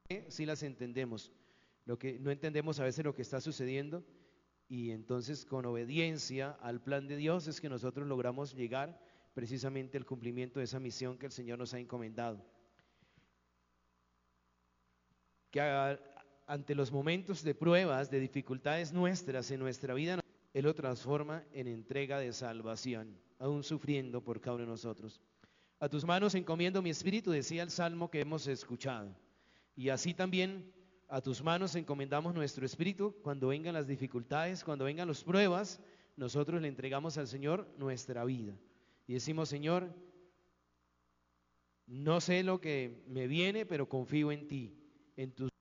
sí las entendemos. Lo que no entendemos a veces lo que está sucediendo, y entonces con obediencia al plan de Dios es que nosotros logramos llegar precisamente al cumplimiento de esa misión que el Señor nos ha encomendado. Que ante los momentos de pruebas, de dificultades nuestras en nuestra vida, Él lo transforma en entrega de salvación, aún sufriendo por cada uno de nosotros. A tus manos encomiendo mi espíritu, decía el salmo que hemos escuchado. Y así también a tus manos encomendamos nuestro espíritu. Cuando vengan las dificultades, cuando vengan las pruebas, nosotros le entregamos al Señor nuestra vida. Y decimos: Señor, no sé lo que me viene, pero confío en ti, en tus